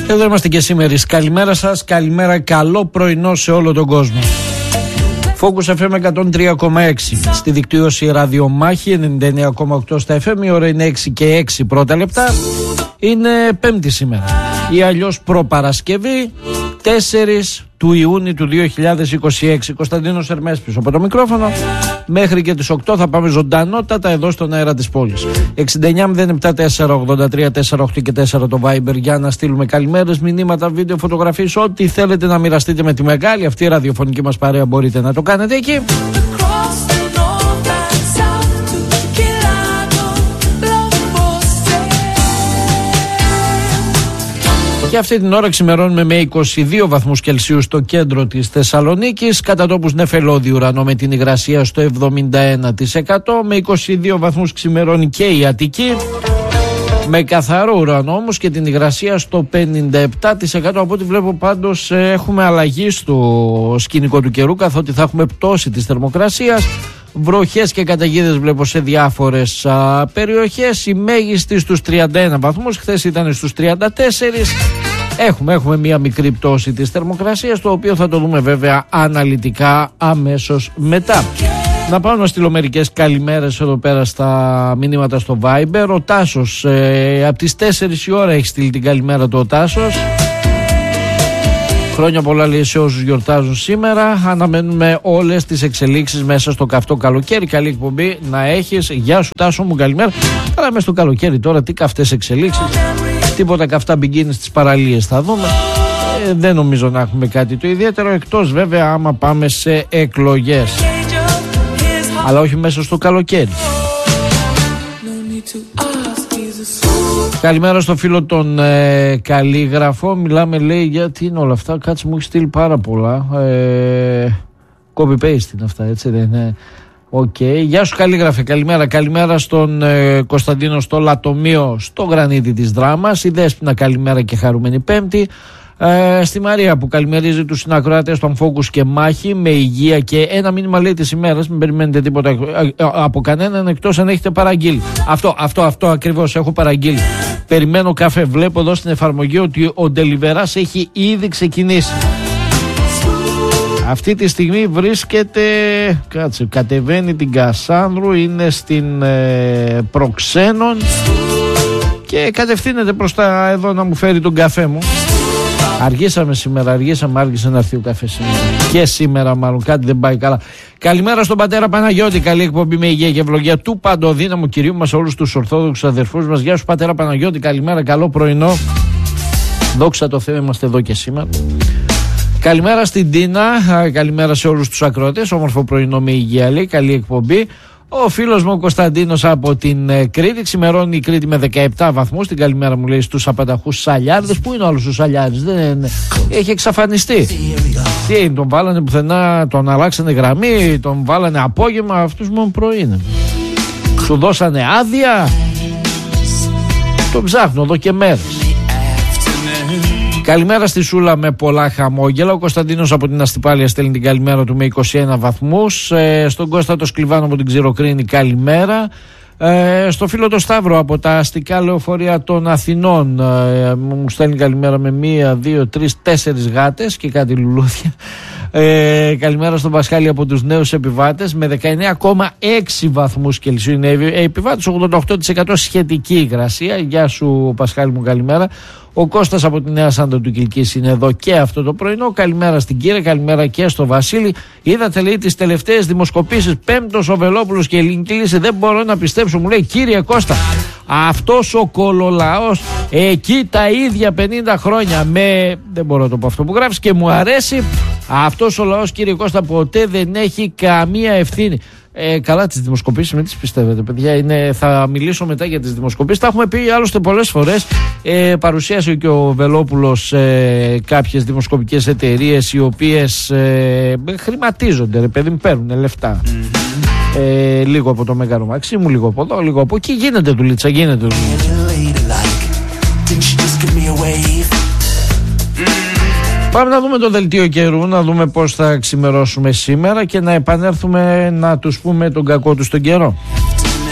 Εδώ είμαστε και σήμερα. Καλημέρα σας, καλημέρα, καλό πρωινό σε όλο τον κόσμο. Focus FM 103,6 στη δικτύωση ραδιομάχη, 99,8 στα FM. Η ώρα είναι 6 και 6 πρώτα λεπτά. Είναι Πέμπτη σήμερα ή αλλιώς προπαρασκευή, 4 του Ιούνιου του 2026. Κωνσταντίνος Ερμές πίσω από το μικρόφωνο. Μέχρι και τις 8 θα πάμε ζωντανότατα εδώ στον αέρα της πόλης. 69-074-83-48 και 4 το Viber για να στείλουμε καλημέρες, μηνύματα, βίντεο, φωτογραφίες, ό,τι θέλετε να μοιραστείτε με τη μεγάλη αυτή ραδιοφωνική μας παρέα μπορείτε να το κάνετε εκεί. Και αυτή την ώρα ξημερώνουμε με 22 βαθμούς Κελσίου στο κέντρο της Θεσσαλονίκης, κατά τόπους νεφελώδη ουρανό με την υγρασία στο 71%, με 22 βαθμούς ξημερώνει και η Αττική, με καθαρό ουρανό όμως και την υγρασία στο 57%. Από ό,τι βλέπω πάντως έχουμε αλλαγή στο σκηνικό του καιρού, καθότι θα έχουμε πτώση της θερμοκρασίας. Βροχές και καταιγίδες βλέπω σε διάφορες περιοχές. Η μέγιστη στους 31 βαθμούς, χθες ήταν στους 34. Έχουμε μία μικρή πτώση της θερμοκρασίας, το οποίο θα το δούμε βέβαια αναλυτικά αμέσως μετά. Να πάω να στείλω μερικές καλημέρες εδώ πέρα στα μηνύματα στο Viber. Ο Τάσος από τις 4 η ώρα έχει στείλει την καλημέρα του ο Τάσος. Χρόνια πολλά λέει σε όσους γιορτάζουν σήμερα. Αναμένουμε όλες τις εξελίξεις μέσα στο καυτό καλοκαίρι. Καλή εκπομπή να έχεις. Γεια σου Τάσο μου, καλημέρα. Αλλά μέσα στο καλοκαίρι τώρα τι καυτές εξελίξεις. Τίποτα καυτά μπιγκίνι στις παραλίες θα δούμε. Δεν νομίζω να έχουμε κάτι το ιδιαίτερο, εκτός βέβαια άμα πάμε σε εκλογές. Αλλά όχι μέσα στο καλοκαίρι. Καλημέρα στο φίλο τον Καλίγραφο. Μιλάμε λέει για τι είναι όλα αυτά. Κάτσε μου έχει στείλει πάρα πολλά. Copy paste είναι αυτά, έτσι δεν είναι? Οκ. Γεια σου Καλίγραφε, καλημέρα. Καλημέρα στον Κωνσταντίνο στο Λατομείο, στο Γρανίτη της Δράμας. Η Δέσποινα καλημέρα και χαρούμενη Πέμπτη. Στη Μαρία που καλημερίζει τους συνακροατές των Focus και Μάχη με υγεία και ένα μήνυμα λέει τις ημέρες. Μην περιμένετε τίποτα από κανέναν εκτός αν έχετε παραγγείλει. Αυτό ακριβώς έχω παραγγείλει. Περιμένω καφέ. Βλέπω εδώ στην εφαρμογή ότι ο Ντελιβεράς έχει ήδη ξεκινήσει. Αυτή τη στιγμή βρίσκεται, κατεβαίνει την Κασάνδρου, είναι στην Προξένων και κατευθύνεται προς τα εδώ να μου φέρει τον καφέ μου. Αργήσαμε σήμερα, άργησε να έρθει ο καφέ σήμερα. Και σήμερα μάλλον κάτι δεν πάει καλά. Καλημέρα στον πατέρα Παναγιώτη, καλή εκπομπή με υγεία και ευλογία του παντοδύναμου κυρίου μας, όλους τους ορθόδοξους αδερφούς μας. Γεια σου πατέρα Παναγιώτη, καλημέρα, καλό πρωινό. Δόξα τω Θεώ, είμαστε εδώ και σήμερα. Καλημέρα στην Τίνα, καλημέρα σε όλους τους ακροατές. Όμορφο πρωινό με υγεία λέει, καλή εκπομπή. Ο φίλος μου ο Κωνσταντίνος από την Κρήτη, ξημερώνει η Κρήτη με 17 βαθμούς. Την καλημέρα μου λέει στους απανταχούς Σαλιάρδες. Πού είναι όλους τους Σαλιάρδες? Δεν έχει εξαφανιστεί. Τι είναι, τον βάλανε πουθενά, τον αλλάξανε γραμμή, τον βάλανε απόγευμα, αυτούς μόνο πρωί. Σου δώσανε άδεια. Τον ψάχνω εδώ και μέρες. Καλημέρα στη Σούλα με πολλά χαμόγελα. Ο Κωνσταντίνος από την Αστυπάλια στέλνει την καλημέρα του με 21 βαθμούς. Στον Κώστα το Σκλιβάνο από την Ξηροκρίνη καλημέρα. Στο φίλο το Σταύρο από τα αστικά λεωφορεία των Αθηνών μου στέλνει καλημέρα με 1, 2, 3, 4 γάτες και κάτι λουλούδια. Καλημέρα στον Πασχάλη από τους νέους επιβάτες με 19,6 βαθμούς Κελσίου. Είναι επιβάτες, 88% σχετική υγρασία. Γεια σου Πασχάλη μου, καλημέρα. Ο Κώστας από τη Νέα Σάντα του Κιλκής είναι εδώ και αυτό το πρωινό. Καλημέρα στην Κύριε, καλημέρα και στο Βασίλη. Είδατε λέει τις τελευταίες δημοσκοπήσεις, Πέμπτος ο Βελόπουλος και η Ελληνική Λύση. Δεν μπορώ να πιστέψω, μου λέει κύριε Κώστα, αυτός ο κολολαός εκεί τα ίδια 50 χρόνια δεν μπορώ να το πω αυτό που γράφεις και μου αρέσει. Αυτός ο λαός κύριε Κώστα ποτέ δεν έχει καμία ευθύνη. Καλά, τις δημοσκοπήσεις μην τις πιστεύετε παιδιά, θα μιλήσω μετά για τις δημοσκοπήσεις, τα έχουμε πει άλλωστε πολλές φορές. Παρουσίασε και ο Βελόπουλος κάποιες δημοσκοπικές εταιρείες οι οποίες χρηματίζονται, ρε παιδί μου, παίρνουν λεφτά. Λίγο από το Μέγαρο Μαξίμου, λίγο από εδώ, λίγο από εκεί. Γίνεται δουλίτσα, γίνεται δουλίτσα. Πάμε να δούμε το δελτίο καιρού, να δούμε πώς θα ξημερώσουμε σήμερα και να επανέλθουμε να τους πούμε τον κακό του στον καιρό.